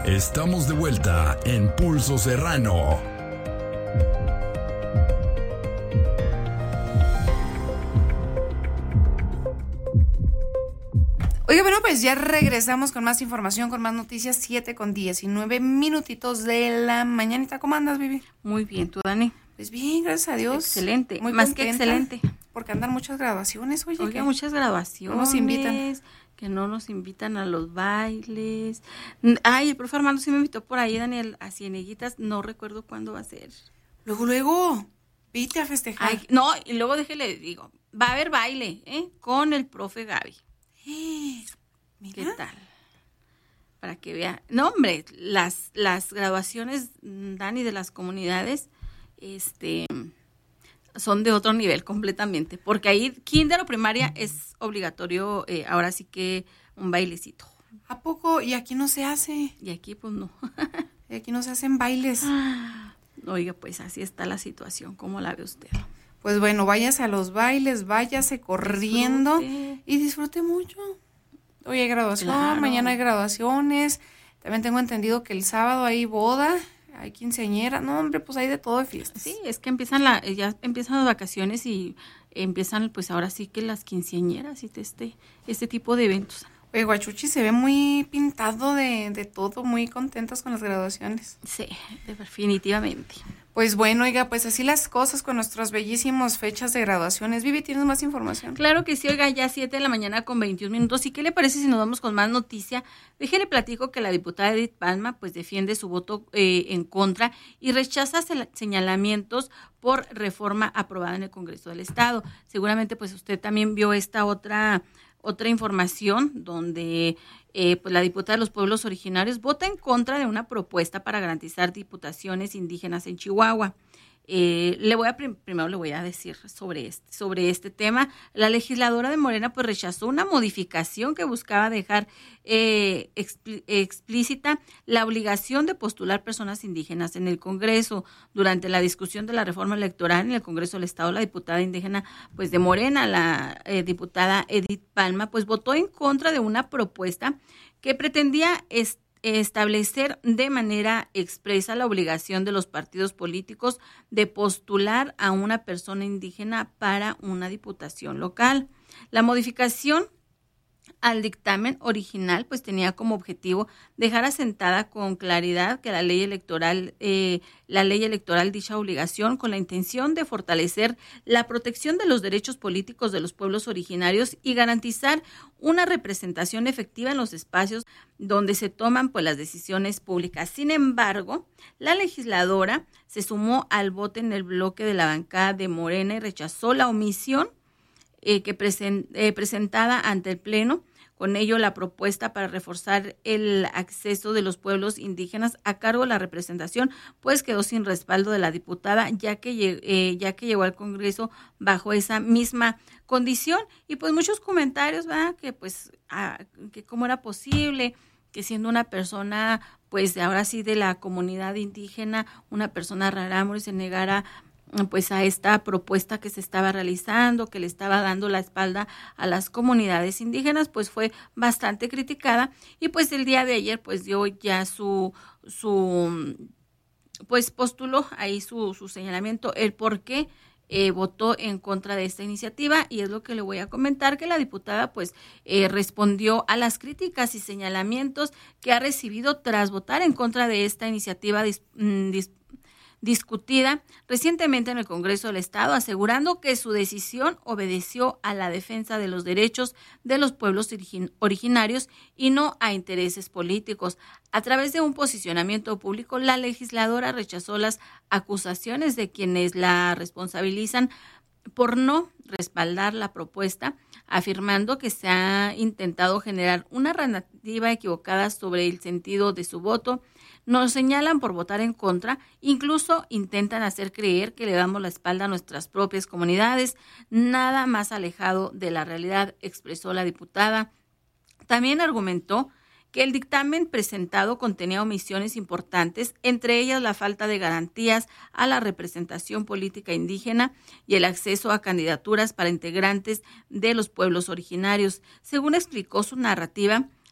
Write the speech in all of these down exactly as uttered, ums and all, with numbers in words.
Estamos de vuelta en Pulso Serrano. Oiga, bueno, pues ya regresamos con más información, con más noticias, siete con diecinueve minutitos de la mañanita. ¿Cómo andas, Vivi? Muy bien, ¿tú, Dani? Pues bien, gracias a Dios. Excelente, muy más contenta, que excelente. Porque andan muchas graduaciones, oye. Oiga, muchas graduaciones. No nos invitan. Que no nos invitan a los bailes. Ay, el profe Armando sí me invitó por ahí, Daniel, a Cieneguitas, no recuerdo cuándo va a ser. Luego, luego, vite a festejar. Ay, no, y luego déjele, digo, va a haber baile, ¿eh? Con el profe Gaby. Eh, mira. ¿Qué tal? Para que vea. No, hombre, las, las graduaciones, Dani, de las comunidades, este, son de otro nivel completamente. Porque ahí, kinder o primaria, es obligatorio, eh, ahora sí que un bailecito. ¿A poco? Y aquí no se hace. Y aquí, pues, no. Y aquí no se hacen bailes. Oiga, pues, así está la situación. ¿Cómo la ve usted? Pues bueno, váyase a los bailes, váyase corriendo Disfrute. y disfrute mucho. Hoy hay graduación, Claro. mañana hay graduaciones. También tengo entendido que el sábado hay boda, hay quinceañera. No, hombre, pues hay de todo de fiestas. Sí, es que empiezan la, ya empiezan las vacaciones y empiezan, pues, ahora sí que las quinceañeras y este, este tipo de eventos. Oye, Guachuchi se ve muy pintado de, de todo, muy contentos con las graduaciones. Sí, definitivamente. Pues bueno, oiga, pues así las cosas con nuestras bellísimas fechas de graduaciones. Vivi, ¿tienes más información? Claro que sí, oiga, ya siete de la mañana con veintiún minutos. ¿Y qué le parece si nos vamos con más noticia? Déjele platico que la diputada Edith Palma pues defiende su voto eh, en contra y rechaza se- señalamientos por reforma aprobada en el Congreso del Estado. Seguramente pues usted también vio esta otra otra información donde eh, pues la diputada de los pueblos originarios vota en contra de una propuesta para garantizar diputaciones indígenas en Chihuahua. Eh, le voy a prim- primero le voy a decir sobre este, sobre este tema. La legisladora de Morena pues rechazó una modificación que buscaba dejar eh, expl- explícita la obligación de postular personas indígenas en el Congreso. Durante la discusión de la reforma electoral en el Congreso del Estado, la diputada indígena pues de Morena, la eh, diputada Edith Palma, pues votó en contra de una propuesta que pretendía est- establecer de manera expresa la obligación de los partidos políticos de postular a una persona indígena para una diputación local. La modificación al dictamen original pues tenía como objetivo dejar asentada con claridad que la ley electoral eh, la ley electoral dicha obligación con la intención de fortalecer la protección de los derechos políticos de los pueblos originarios y garantizar una representación efectiva en los espacios donde se toman pues las decisiones públicas. Sin embargo, la legisladora se sumó al voto en el bloque de la bancada de Morena y rechazó la omisión Eh, que present, eh, presentada ante el Pleno. Con ello, la propuesta para reforzar el acceso de los pueblos indígenas a cargo de la representación, pues quedó sin respaldo de la diputada, ya que, eh, ya que llegó al Congreso bajo esa misma condición. Y pues muchos comentarios, ¿verdad? Que pues, ah, que cómo era posible que siendo una persona, pues ahora sí de la comunidad indígena, una persona rarámuri se negara pues a esta propuesta que se estaba realizando, que le estaba dando la espalda a las comunidades indígenas, pues fue bastante criticada y pues el día de ayer pues dio ya su, su pues postuló ahí su, su señalamiento, el por qué eh, votó en contra de esta iniciativa y es lo que le voy a comentar, que la diputada pues eh, respondió a las críticas y señalamientos que ha recibido tras votar en contra de esta iniciativa dis, dis, discutida recientemente en el Congreso del Estado, asegurando que su decisión obedeció a la defensa de los derechos de los pueblos origin- originarios y no a intereses políticos. A través de un posicionamiento público, la legisladora rechazó las acusaciones de quienes la responsabilizan por no respaldar la propuesta, afirmando que se ha intentado generar una narrativa equivocada sobre el sentido de su voto. Nos señalan por votar en contra, incluso intentan hacer creer que le damos la espalda a nuestras propias comunidades, nada más alejado de la realidad, expresó la diputada. También argumentó que el dictamen presentado contenía omisiones importantes, entre ellas la falta de garantías a la representación política indígena y el acceso a candidaturas para integrantes de los pueblos originarios. Según explicó su narrativa,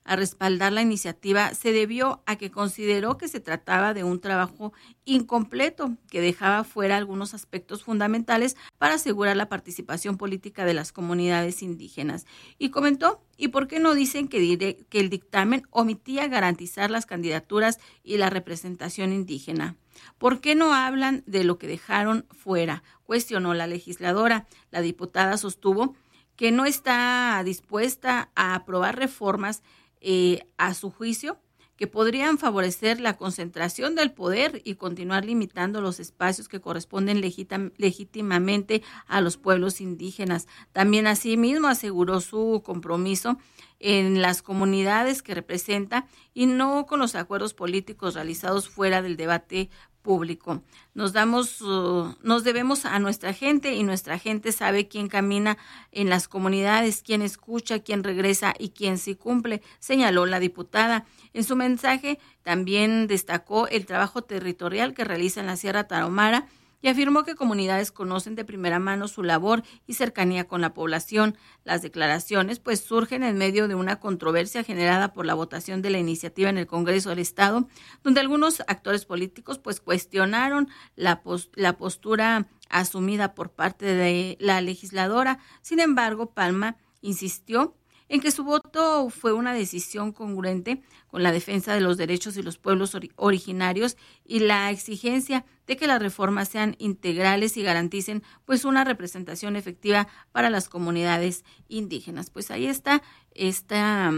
a respaldar la iniciativa se debió a que consideró que se trataba de un trabajo incompleto que dejaba fuera algunos aspectos fundamentales para asegurar la participación política de las comunidades indígenas. Y comentó, ¿y por qué no dicen que, dire- que el dictamen omitía garantizar las candidaturas y la representación indígena? ¿Por qué no hablan de lo que dejaron fuera?, cuestionó la legisladora. La diputada sostuvo que no está dispuesta a aprobar reformas eh, a su juicio que podrían favorecer la concentración del poder y continuar limitando los espacios que corresponden legitim- legítimamente a los pueblos indígenas. También asimismo aseguró su compromiso en las comunidades que representa y no con los acuerdos políticos realizados fuera del debate público. Nos damos, uh, nos debemos a nuestra gente y nuestra gente sabe quién camina en las comunidades, quién escucha, quién regresa y quién sí cumple, señaló la diputada. En su mensaje también destacó el trabajo territorial que realiza en la Sierra Tarahumara y afirmó que comunidades conocen de primera mano su labor y cercanía con la población. Las declaraciones pues surgen en medio de una controversia generada por la votación de la iniciativa en el Congreso del Estado, donde algunos actores políticos pues cuestionaron la, pos- la postura asumida por parte de la legisladora. Sin embargo, Palma insistió en que su voto fue una decisión congruente con la defensa de los derechos de los pueblos ori- originarios y la exigencia de que las reformas sean integrales y garanticen pues una representación efectiva para las comunidades indígenas. Pues ahí está esta,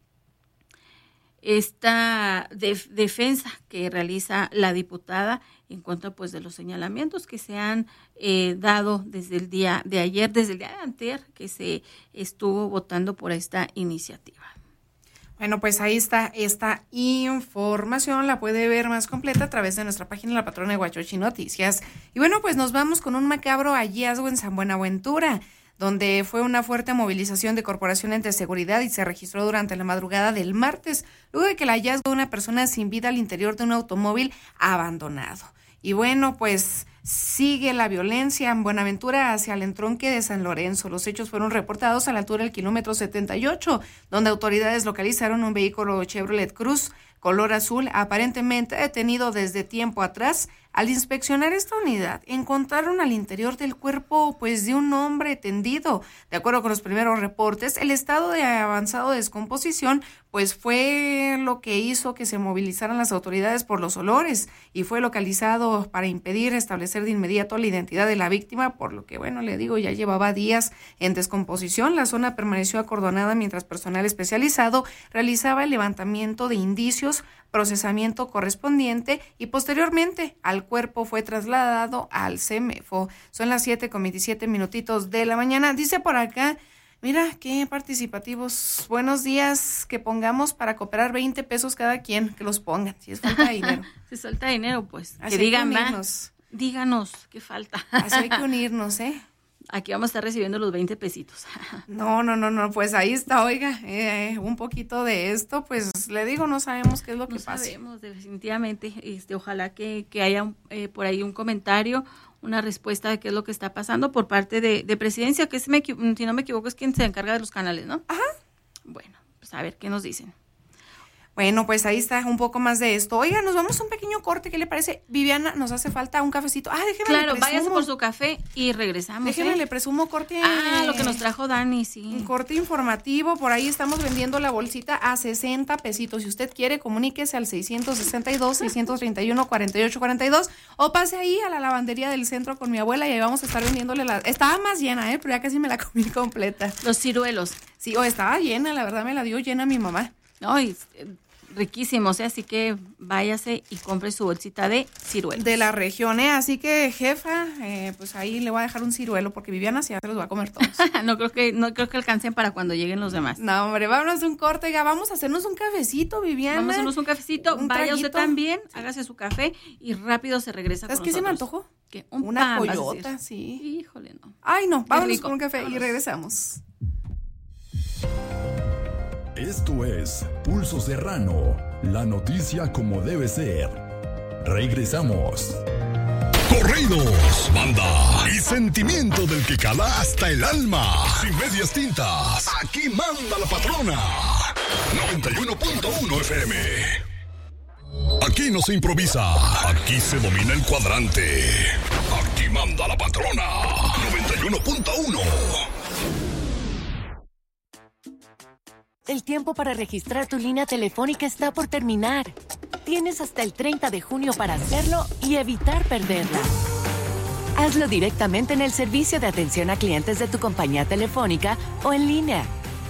esta def- defensa que realiza la diputada en contra pues de los señalamientos que se han eh, dado desde el día de ayer, desde el día de anterior que se estuvo votando por esta iniciativa. Bueno, pues ahí está esta información, la puede ver más completa a través de nuestra página La Patrona de Huachochi Noticias. Y bueno, pues nos vamos con un macabro hallazgo en San Buenaventura, donde fue una fuerte movilización de corporaciones de seguridad y se registró durante la madrugada del martes, luego de que el hallazgo de una persona sin vida al interior de un automóvil abandonado. Y bueno, pues sigue la violencia en Buenaventura hacia el entronque de San Lorenzo. Los hechos fueron reportados a la altura del kilómetro setenta y ocho, donde autoridades localizaron un vehículo Chevrolet Cruz color azul, aparentemente detenido desde tiempo atrás. Al inspeccionar esta unidad, encontraron al interior del cuerpo pues de un hombre tendido. De acuerdo con los primeros reportes, el estado de avanzado descomposición pues fue lo que hizo que se movilizaran las autoridades por los olores y fue localizado para impedir establecer de inmediato la identidad de la víctima, por lo que, bueno, le digo, ya llevaba días en descomposición. La zona permaneció acordonada mientras personal especializado realizaba el levantamiento de indicios, procesamiento correspondiente y posteriormente al cuerpo fue trasladado al CEMEFO. Son las siete con veintisiete minutitos de la mañana. Dice por acá, mira qué participativos. Buenos días, que pongamos para cooperar veinte pesos cada quien, que los pongan, si es falta de dinero. Si falta dinero, pues Así que digan, que va, díganos qué falta. Así hay que unirnos, ¿eh? Aquí vamos a estar recibiendo los veinte pesitos. No, no, no, no, pues ahí está, oiga, eh, un poquito de esto, pues le digo, no sabemos qué es lo que no pasa. No sabemos, definitivamente, este, ojalá que, que haya eh, por ahí un comentario, una respuesta de qué es lo que está pasando por parte de, de Presidencia, que es, me, si no me equivoco es quien se encarga de los canales, ¿no? Ajá. Bueno, pues a ver qué nos dicen. Bueno, pues ahí está un poco más de esto. Oiga, nos vamos a un pequeño corte. ¿Qué le parece? Viviana, nos hace falta un cafecito. Ah, déjeme Claro, le váyase por su café y regresamos. Déjeme ¿eh? le presumo corte. Ah, lo que nos trajo Dani, sí. Un corte informativo. Por ahí estamos vendiendo la bolsita a sesenta pesitos. Si usted quiere, comuníquese al seiscientos sesenta y dos, seiscientos treinta y uno, cuarenta y ocho cuarenta y dos o pase ahí a la lavandería del centro con mi abuela y ahí vamos a estar vendiéndole la... Estaba más llena, ¿eh? Pero ya casi me la comí completa. Los ciruelos. Sí, o estaba llena, la verdad me la dio llena mi mamá. No, y... riquísimos, ¿eh? Así que váyase y compre su bolsita de ciruelos. De la región, ¿eh? Así que, jefa, eh, pues ahí le voy a dejar un ciruelo porque Viviana sí ya se los va a comer todos. no creo que no creo que alcancen para cuando lleguen los demás. No, hombre, vámonos a un corte, ya vamos a hacernos un cafecito, Viviana. Vamos a hacernos un cafecito, un vaya traguito. usted también, sí. Hágase su café y rápido se regresa ¿Sabes con qué nosotros. se me antojó? ¿Qué? Un Una pan, coyota, sí. Híjole, no. Ay, no, Qué vámonos rico. con un café Vámonos. y regresamos. Esto es Pulso Serrano, la noticia como debe ser. Regresamos. Corridos, banda y sentimiento del que cala hasta el alma. Sin medias tintas, aquí manda la patrona. noventa y uno punto uno F M. Aquí no se improvisa, aquí se domina el cuadrante. Aquí manda la patrona. noventa y uno punto uno. El tiempo para registrar tu línea telefónica está por terminar. Tienes hasta el treinta de junio para hacerlo y evitar perderla. Hazlo directamente en el servicio de atención a clientes de tu compañía telefónica o en línea.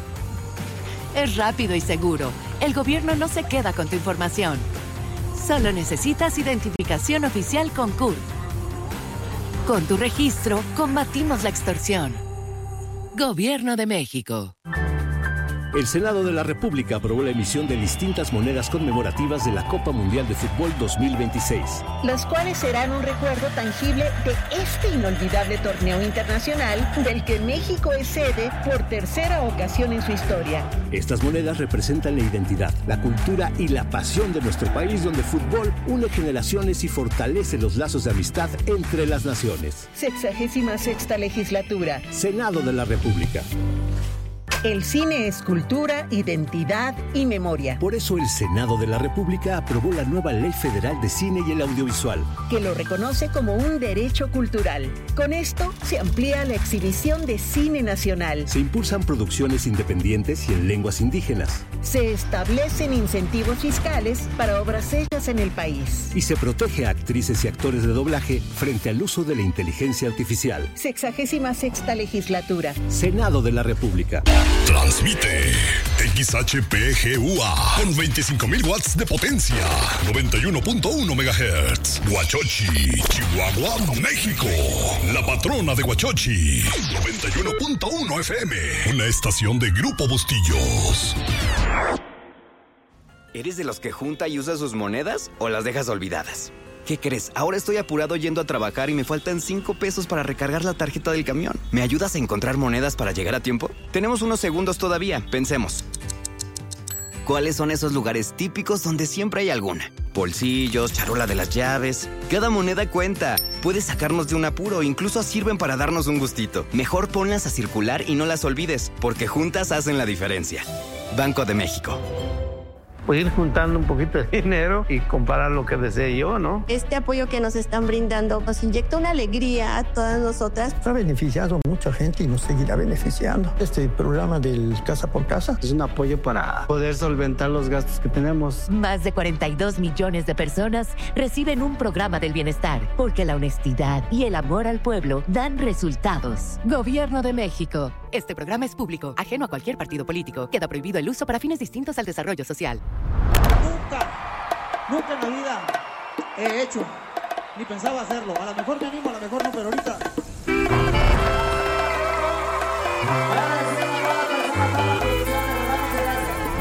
Es rápido y seguro. El gobierno no se queda con tu información. Solo necesitas identificación oficial con C U R. Con tu registro, combatimos la extorsión. Gobierno de México. El Senado de la República aprobó la emisión de distintas monedas conmemorativas de la Copa Mundial de Fútbol dos mil veintiséis. Las cuales serán un recuerdo tangible de este inolvidable torneo internacional del que México es sede por tercera ocasión en su historia. Estas monedas representan la identidad, la cultura y la pasión de nuestro país, donde el fútbol une generaciones y fortalece los lazos de amistad entre las naciones. Sexagésima sexta legislatura. Senado de la República. El cine es cultura, identidad y memoria. Por eso el Senado de la República aprobó la nueva Ley Federal de Cine y el Audiovisual, que lo reconoce como un derecho cultural. Con esto se amplía la exhibición de cine nacional. Se impulsan producciones independientes y en lenguas indígenas. Se establecen incentivos fiscales para obras hechas en el país. Y se protege a actrices y actores de doblaje frente al uso de la inteligencia artificial. Sexagésima sexta legislatura. Senado de la República. Transmite X H P G U A con veinticinco mil watts de potencia, noventa y uno punto uno megahertz. Huachochi, Chihuahua, México. La patrona de Huachochi, noventa y uno punto uno F M. Una estación de Grupo Bustillos. ¿Eres de los que junta y usa sus monedas o las dejas olvidadas? ¿Qué crees? Ahora estoy apurado yendo a trabajar y me faltan cinco pesos para recargar la tarjeta del camión. ¿Me ayudas a encontrar monedas para llegar a tiempo? Tenemos unos segundos todavía. Pensemos. ¿Cuáles son esos lugares típicos donde siempre hay alguna? Bolsillos, charola de las llaves. Cada moneda cuenta. Puedes sacarnos de un apuro, incluso sirven para darnos un gustito. Mejor ponlas a circular y no las olvides, porque juntas hacen la diferencia. Banco de México. Pues ir juntando un poquito de dinero y comparar lo que desee yo, ¿no? Este apoyo que nos están brindando nos inyecta una alegría a todas nosotras. Ha beneficiado a mucha gente y nos seguirá beneficiando. Este programa del Casa por Casa es un apoyo para poder solventar los gastos que tenemos. Más de cuarenta y dos millones de personas reciben un programa del bienestar, porque la honestidad y el amor al pueblo dan resultados. Gobierno de México. Este programa es público, ajeno a cualquier partido político. Queda prohibido el uso para fines distintos al desarrollo social. Nunca, nunca en la vida he hecho, ni pensaba hacerlo. A lo mejor me animo, a lo mejor no, pero ahorita